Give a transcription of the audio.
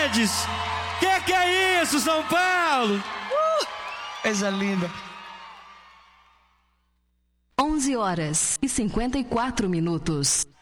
Mendes. Que é isso, São Paulo? Coisa linda. 11h54.